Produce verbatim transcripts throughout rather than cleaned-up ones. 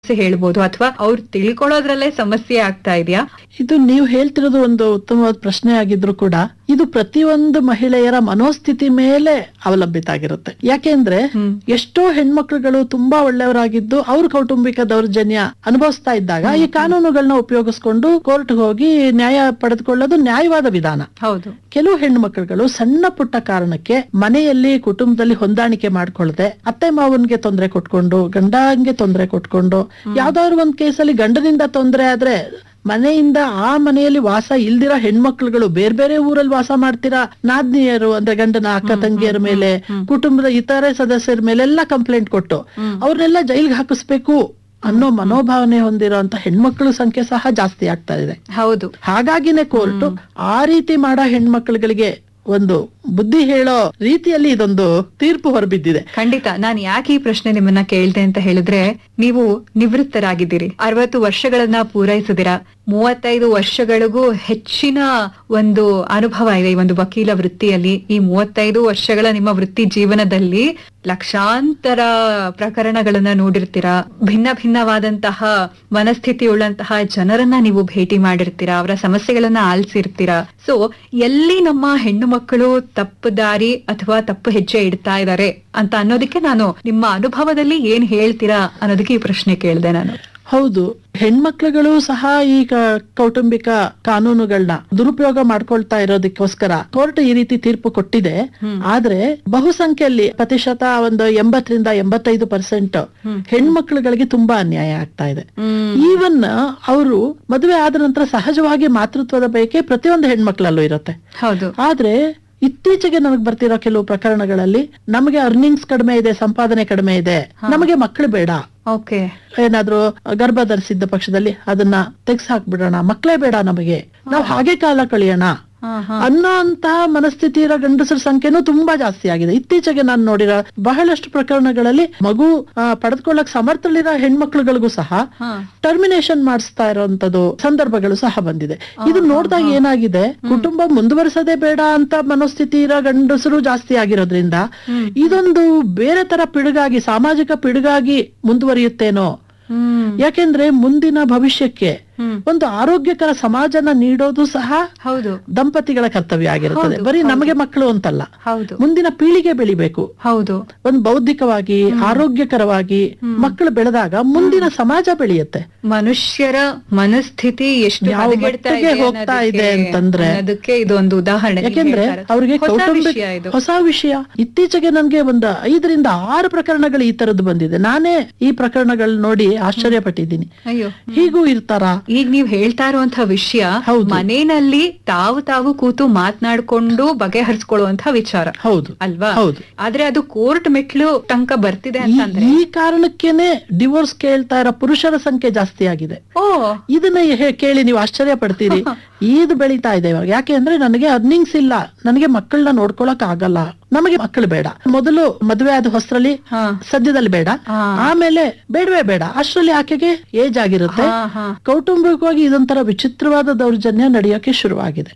ಹೇಳ್ಬೋದು ಅಥವಾ ಅವ್ರು ತಿಳ್ಕೊಳ್ಳೋದ್ರಲ್ಲೇ ಸಮಸ್ಯೆ ಆಗ್ತಾ ಇದೆಯಾ? ಇದು ನೀವು ಹೇಳ್ತಿರೋದು ಒಂದು ಉತ್ತಮವಾದ ಪ್ರಶ್ನೆ ಆಗಿದ್ರು ಕೂಡ ಇದು ಪ್ರತಿಯೊಂದು ಮಹಿಳೆಯರ ಮನೋಸ್ಥಿತಿ ಮೇಲೆ ಅವಲಂಬಿತ ಆಗಿರುತ್ತೆ. ಯಾಕೆಂದ್ರೆ ಎಷ್ಟೋ ಹೆಣ್ಮಕ್ಳುಗಳು ತುಂಬಾ ಒಳ್ಳೆಯವರಾಗಿದ್ದು ಅವ್ರ ಕೌಟುಂಬಿಕ ದೌರ್ಜನ್ಯ ಅನುಭವಿಸ್ತಾ ಇದ್ದಾಗ ಈ ಕಾನೂನುಗಳನ್ನ ಉಪಯೋಗಿಸ್ಕೊಂಡು ಕೋರ್ಟ್ ಹೋಗಿ ನ್ಯಾಯ ಪಡೆದುಕೊಳ್ಳೋದು ನ್ಯಾಯವಾದ ವಿಧಾನ. ಹೌದು. ಕೆಲವು ಹೆಣ್ಮಕ್ಳುಗಳು ಸಣ್ಣ ಪುಟ್ಟ ಕಾರಣಕ್ಕೆ ಮನೆಯಲ್ಲಿ ಕುಟುಂಬದಲ್ಲಿ ಹೊಂದಾಣಿಕೆ ಮಾಡ್ಕೊಳ್ದೆ ಅತ್ತೆ ಮಾವನ್ಗೆ ತೊಂದರೆ ಕೊಟ್ಕೊಂಡು ಗಂಡಂಗೆ ತೊಂದರೆ ಕೊಟ್ಕೊಂಡು ಯಾವ್ದಾದ್ರು ಒಂದ್ ಕೇಸಲ್ಲಿ ಗಂಡನಿಂದ ತೊಂದರೆ ಆದ್ರೆ ಮನೆಯಿಂದ ಆ ಮನೆಯಲ್ಲಿ ವಾಸ ಇಲ್ದಿರೋ ಹೆಣ್ಮಕ್ಳುಗಳು ಬೇರೆ ಬೇರೆ ಊರಲ್ಲಿ ವಾಸ ಮಾಡ್ತೀರಾ ನಾದ್ನಿಯರು ಅಂದ್ರೆ ಗಂಡನ ಅಕ್ಕ ತಂಗಿಯರ ಮೇಲೆ ಕುಟುಂಬದ ಇತರೆ ಸದಸ್ಯರ ಮೇಲೆಲ್ಲ ಕಂಪ್ಲೇಂಟ್ ಕೊಟ್ಟು ಅವ್ರನ್ನೆಲ್ಲ ಜೈಲ್ಗೆ ಹಾಕಿಸ್ಬೇಕು ಅನ್ನೋ ಮನೋಭಾವನೆ ಹೊಂದಿರೋಂತ ಹೆಣ್ಮಕ್ಳು ಸಂಖ್ಯೆ ಸಹ ಜಾಸ್ತಿ ಆಗ್ತಾ ಇದೆ. ಹೌದು. ಹಾಗಾಗಿನೇ ಕೋರ್ಟ್ ಆ ರೀತಿ ಮಾಡೋ ಹೆಣ್ಮಕ್ಳುಗಳಿಗೆ ಒಂದು ಬುದ್ಧಿ ಹೇಳೋ ರೀತಿಯಲ್ಲಿ ಇದೊಂದು ತೀರ್ಪು ಹೊರಬಿದ್ದಿದೆ. ಖಂಡಿತ. ನಾನು ಯಾಕೆ ಈ ಪ್ರಶ್ನೆ ನಿಮ್ಮನ್ನ ಕೇಳ್ದೆ ಅಂತ ಹೇಳಿದ್ರೆ, ನೀವು ನಿವೃತ್ತರಾಗಿದ್ದೀರಿ, ಅರವತ್ತು ವರ್ಷಗಳನ್ನ ಪೂರೈಸಿದಿರಾ, ಮೂವತ್ತೈದು ವರ್ಷಗಳಿಗೂ ಹೆಚ್ಚಿನ ಒಂದು ಅನುಭವ ಇದೆ ಈ ಒಂದು ವಕೀಲ ವೃತ್ತಿಯಲ್ಲಿ. ಈ ಮೂವತ್ತೈದು ವರ್ಷಗಳ ನಿಮ್ಮ ವೃತ್ತಿ ಜೀವನದಲ್ಲಿ ಲಕ್ಷಾಂತರ ಪ್ರಕರಣಗಳನ್ನ ನೋಡಿರ್ತೀರಾ, ಭಿನ್ನ ಭಿನ್ನವಾದಂತಹ ಮನಸ್ಥಿತಿ ಉಳ್ಳಂತಹ ಜನರನ್ನ ನೀವು ಭೇಟಿ ಮಾಡಿರ್ತೀರಾ, ಅವರ ಸಮಸ್ಯೆಗಳನ್ನ ಆಲಿಸಿರ್ತೀರಾ. ಸೊ ಎಲ್ಲಿ ನಮ್ಮ ಹೆಣ್ಣು ಮಕ್ಕಳು ತಪ್ಪು ದಾರಿ ಅಥವಾ ತಪ್ಪು ಹೆಜ್ಜೆ ಇಡ್ತಾ ಇದ್ದಾರೆ ಅಂತ ಅನ್ನೋದಕ್ಕೆ ನಾನು ನಿಮ್ಮ ಅನುಭವದಲ್ಲಿ ಏನ್ ಹೇಳ್ತೀರಾ ಅನ್ನೋದಕ್ಕೆ ಈ ಪ್ರಶ್ನೆ ಕೇಳಿದೆ ನಾನು. ಹೌದು, ಹೆಣ್ಮಕ್ಳುಗಳು ಸಹ ಈಗ ಕೌಟುಂಬಿಕ ಕಾನೂನುಗಳನ್ನ ದುರುಪಯೋಗ ಮಾಡ್ಕೊಳ್ತಾ ಇರೋದಕ್ಕೋಸ್ಕರ ಕೋರ್ಟ್ ಈ ರೀತಿ ತೀರ್ಪು ಕೊಟ್ಟಿದೆ. ಆದ್ರೆ ಬಹುಸಂಖ್ಯೆಯಲ್ಲಿ ಪ್ರತಿಶತ ಒಂದು ಎಂಬತ್ತರಿಂದ ಎಂಬತ್ತೈದು ಪರ್ಸೆಂಟ್ ಹೆಣ್ಮಕ್ಳುಗಳಿಗೆ ತುಂಬಾ ಅನ್ಯಾಯ ಆಗ್ತಾ ಇದೆ. ಈವನ್ ಅವರು ಮದುವೆ ಆದ ನಂತರ ಸಹಜವಾಗಿ ಮಾತೃತ್ವದ ಬಯಕೆ ಪ್ರತಿಯೊಂದು ಹೆಣ್ಮಕ್ಳಲ್ಲೂ ಇರುತ್ತೆ. ಹೌದು. ಆದ್ರೆ ಇತ್ತೀಚೆಗೆ ನಮಗ್ ಬರ್ತಿರೋ ಕೆಲವು ಪ್ರಕರಣಗಳಲ್ಲಿ ನಮಗೆ ಅರ್ನಿಂಗ್ಸ್ ಕಡಿಮೆ ಇದೆ, ಸಂಪಾದನೆ ಕಡಿಮೆ ಇದೆ, ನಮಗೆ ಮಕ್ಕಳು ಬೇಡ, ಓಕೆ, ಏನಾದ್ರೂ ಗರ್ಭ ಧರಿಸಿದ್ದ ಪಕ್ಷದಲ್ಲಿ ಅದನ್ನ ತೆಗ್ಸ್ ಹಾಕ್ಬಿಡೋಣ, ಮಕ್ಕಳೇ ಬೇಡ ನಮಗೆ, ನಾವು ಹಾಗೆ ಕಾಲ ಕಳಿಯೋಣ ಅನ್ನೋ ಅಂತಹ ಮನಸ್ಥಿತಿ ಇರೋ ಗಂಡಸರ ಸಂಖ್ಯೆನೂ ತುಂಬಾ ಜಾಸ್ತಿ ಆಗಿದೆ. ಇತ್ತೀಚೆಗೆ ನಾನು ನೋಡಿರೋ ಬಹಳಷ್ಟು ಪ್ರಕರಣಗಳಲ್ಲಿ ಮಗು ಪಡೆದುಕೊಳ್ಳಕ್ ಸಮರ್ಥಲಿರೋ ಹೆಣ್ಮಕ್ಳುಗಳಿಗೂ ಸಹ ಟರ್ಮಿನೇಷನ್ ಮಾಡಿಸ್ತಾ ಇರೋಂಥದ್ದು ಸಂದರ್ಭಗಳು ಸಹ ಬಂದಿದೆ. ಇದು ನೋಡಿದಾಗ ಏನಾಗಿದೆ, ಕುಟುಂಬ ಮುಂದುವರಿಸೋದೇ ಬೇಡ ಅಂತ ಮನೋಸ್ಥಿತಿ ಇರೋ ಗಂಡಸರು ಜಾಸ್ತಿ ಆಗಿರೋದ್ರಿಂದ ಇದೊಂದು ಬೇರೆ ತರ ಪಿಡುಗಾಗಿ, ಸಾಮಾಜಿಕ ಪಿಡುಗಾಗಿ ಮುಂದುವರಿಯುತ್ತೇನೋ. ಯಾಕೆಂದ್ರೆ ಮುಂದಿನ ಭವಿಷ್ಯಕ್ಕೆ ಒಂದು ಆರೋಗ್ಯಕರ ಸಮಾಜನ ನೀಡೋದು ಸಹ ಹೌದು ದಂಪತಿಗಳ ಕರ್ತವ್ಯ ಆಗಿರುತ್ತದೆ. ಬರೀ ನಮಗೆ ಮಕ್ಕಳು ಅಂತಲ್ಲ, ಮುಂದಿನ ಪೀಳಿಗೆ ಬೆಳಿಬೇಕು. ಹೌದು. ಒಂದು ಬೌದ್ಧಿಕವಾಗಿ ಆರೋಗ್ಯಕರವಾಗಿ ಮಕ್ಕಳು ಬೆಳೆದಾಗ ಮುಂದಿನ ಸಮಾಜ ಬೆಳೆಯುತ್ತೆ. ಮನುಷ್ಯರ ಮನಸ್ಥಿತಿ ಎಷ್ಟು ಹೋಗ್ತಾ ಇದೆ ಅಂತಂದ್ರೆ ಅದಕ್ಕೆ ಇದೊಂದು ಉದಾಹರಣೆ. ಯಾಕೆಂದ್ರೆ ಅವ್ರಿಗೆ ಕೌಟುಂಬಿಕ ಹೊಸ ವಿಷಯ. ಇತ್ತೀಚೆಗೆ ನನ್ಗೆ ಒಂದು ಐದರಿಂದ ಆರು ಪ್ರಕರಣಗಳು ಈ ತರದ್ದು ಬಂದಿದೆ. ನಾನೇ ಈ ಪ್ರಕರಣಗಳು ನೋಡಿ ಆಶ್ಚರ್ಯ ಪಟ್ಟಿದ್ದೀನಿ. ಅಯ್ಯೋ, ಹೀಗೂ ಇರ್ತಾರ? ಈಗ ನೀವ್ ಹೇಳ್ತಾ ಇರುವಂತಹ ವಿಷಯ ಮನೆಯಲ್ಲಿ ತಾವು ತಾವು ಕೂತು ಮಾತನಾಡ್ಕೊಂಡು ಬಗೆಹರಿಸ್ಕೊಳ್ಳುವಂತಹ ವಿಚಾರ. ಹೌದು ಅಲ್ವಾ? ಹೌದು. ಆದ್ರೆ ಅದು ಕೋರ್ಟ್ ಮೆಟ್ಲು ತನಕ ಬರ್ತಿದೆ ಅಂತಂದ್ರೆ ಈ ಕಾರಣಕ್ಕೇನೆ ಡಿವೋರ್ಸ್ ಕೇಳ್ತಾ ಇರೋ ಪುರುಷರ ಸಂಖ್ಯೆ ಜಾಸ್ತಿ ಆಗಿದೆ. ಓ, ಇದನ್ನ ಕೇಳಿ ನೀವು ಆಶ್ಚರ್ಯ ಪಡ್ತೀರಿ. ಇದು ಬೆಳೀತಾ ಇದೆ ಇವಾಗ. ಯಾಕೆ ಅಂದ್ರೆ ನನಗೆ ಅರ್ನಿಂಗ್ಸ್ ಇಲ್ಲ, ನನಗೆ ಮಕ್ಕಳನ್ನ ನೋಡ್ಕೊಳಕ್ ಆಗಲ್ಲ, ನಮಗೆ ಮಕ್ಕಳು ಬೇಡ. ಮೊದಲು ಮದುವೆ ಆದ ಹೊಸರಲ್ಲಿ ಸದ್ಯದಲ್ಲಿ ಬೇಡ, ಆಮೇಲೆ ಬೇಡವೇ ಬೇಡ, ಅಷ್ಟರಲ್ಲಿ ಆಕೆಗೆ ಏಜ್ ಆಗಿರುತ್ತೆ. ಕೌಟುಂಬಿಕವಾಗಿ ಇದೊಂಥರ ವಿಚಿತ್ರವಾದ ದೌರ್ಜನ್ಯ ನಡೆಯೋಕೆ ಶುರುವಾಗಿದೆ.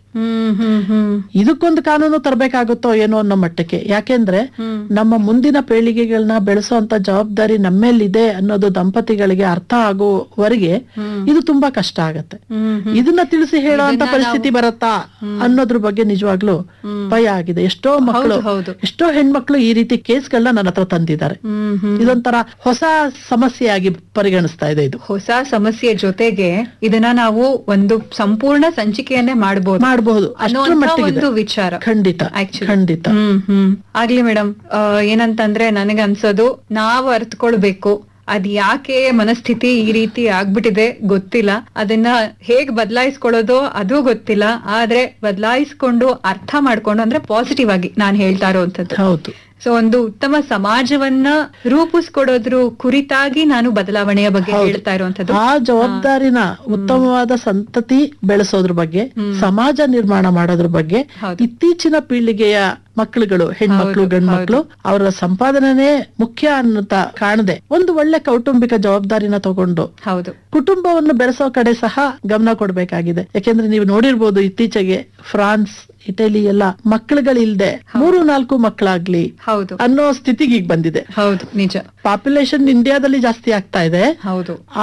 ಇದಕ್ಕೊಂದು ಕಾನೂನು ತರಬೇಕಾಗುತ್ತೋ ಏನೋ ಅನ್ನೋ ಮಟ್ಟಕ್ಕೆ. ಯಾಕೆಂದ್ರೆ ನಮ್ಮ ಮುಂದಿನ ಪೀಳಿಗೆಗಳನ್ನ ಬೆಳೆಸುವಂತ ಜವಾಬ್ದಾರಿ ನಮ್ಮೇಲಿದೆ ಅನ್ನೋದು ದಂಪತಿಗಳಿಗೆ ಅರ್ಥ ಆಗುವವರೆಗೆ ಇದು ತುಂಬಾ ಕಷ್ಟ ಆಗತ್ತೆ. ಇದನ್ನ ತಿಳಿಸಿ ಹೇಳೋ ಅಂತ ಪರಿಸ್ಥಿತಿ ಬರತ್ತಾ ಅನ್ನೋದ್ರ ಬಗ್ಗೆ ನಿಜವಾಗ್ಲೂ ಭಯ ಆಗಿದೆ. ಎಷ್ಟೋ ಮಕ್ಕಳು, ಎಷ್ಟೋ ಹೆಣ್ಮಕ್ಳು ಈ ರೀತಿ ಕೇಸ್ಗಳನ್ನ ನನ್ನ ಹತ್ರ ತಂದಿದ್ದಾರೆ. ಇದೊಂಥರ ಹೊಸ ಸಮಸ್ಯೆಯಾಗಿ ಪರಿಗಣಿಸ್ತಾ ಇದೆ. ಇದು ಹೊಸ ಸಮಸ್ಯೆ ಜೊತೆಗೆ ಇದನ್ನ ನಾವು ಒಂದು ಸಂಪೂರ್ಣ ಸಂಚಿಕೆಯನ್ನೇ ಮಾಡಬಹುದು ಮಾಡಬಹುದು ಅಷ್ಟರ ಮಟ್ಟಿಗೆ ಒಂದು ವಿಚಾರ. ಖಂಡಿತ ಖಂಡಿತ. ಹ್ಮ್ ಹ್ಮ್ ಆಗ್ಲಿ ಮೇಡಮ್. ಏನಂತಂದ್ರೆ ನನಗೆ ಅನ್ಸೋದು, ನಾವು ಅರ್ಥಕೊಳ್ಬೇಕು ಅದ್ ಯಾಕೆ ಮನಸ್ಥಿತಿ ಈ ರೀತಿ ಆಗ್ಬಿಟ್ಟಿದೆ ಗೊತ್ತಿಲ್ಲ, ಅದನ್ನ ಹೇಗ್ ಬದಲಾಯಿಸ್ಕೊಳ್ಳೋದು ಅದು ಗೊತ್ತಿಲ್ಲ. ಆದ್ರೆ ಬದಲಾಯಿಸ್ಕೊಂಡು ಅರ್ಥ ಮಾಡ್ಕೊಂಡು ಅಂದ್ರೆ ಪಾಸಿಟಿವ್ ಆಗಿ ನಾನ್ ಹೇಳ್ತಾ ಇರೋಂಥದ್ದು. ಹೌದು. ಸೊ ಒಂದು ಉತ್ತಮ ಸಮಾಜವನ್ನ ರೂಪಿಸ್ಕೊಡೋದ್ರ ಕುರಿತಾಗಿ ನಾನು ಬದಲಾವಣೆಯ ಬಗ್ಗೆ ಹೇಳ್ತಾ ಇರುವಂತದ್ದು. ಆ ಜವಾಬ್ದಾರಿನ ಉತ್ತಮವಾದ ಸಂತತಿ ಬೆಳೆಸೋದ್ರ ಬಗ್ಗೆ, ಸಮಾಜ ನಿರ್ಮಾಣ ಮಾಡೋದ್ರ ಬಗ್ಗೆ ಇತ್ತೀಚಿನ ಪೀಳಿಗೆಯ ಮಕ್ಕಳುಗಳು, ಹೆಣ್ಮಕ್ಳು ಗಂಡ್ಮಕ್ಳು ಅವರ ಸಂಪಾದನೆ ಮುಖ್ಯ ಅನ್ನುತ್ತ ಕಾಣದೆ ಒಂದು ಒಳ್ಳೆ ಕೌಟುಂಬಿಕ ಜವಾಬ್ದಾರಿನ ತಗೊಂಡು ಹೌದು ಕುಟುಂಬವನ್ನು ಬೆಳೆಸೋ ಕಡೆ ಸಹ ಗಮನ ಕೊಡ್ಬೇಕಾಗಿದೆ. ಯಾಕೆಂದ್ರೆ ನೀವು ನೋಡಿರ್ಬೋದು ಇತ್ತೀಚೆಗೆ ಫ್ರಾನ್ಸ್, ಇಟಲಿ ಎಲ್ಲ ಮಕ್ಕಳುಗಳಿಲ್ದೆ ಮೂರು ನಾಲ್ಕು ಮಕ್ಕಳಾಗ್ಲಿ ಹೌದು ಅನ್ನೋ ಸ್ಥಿತಿಗೆ ಈಗ ಬಂದಿದೆ. ಹೌದು, ನಿಜ. ಪಾಪ್ಯುಲೇಷನ್ ಇಂಡಿಯಾದಲ್ಲಿ ಜಾಸ್ತಿ ಆಗ್ತಾ ಇದೆ. ಹೌದು.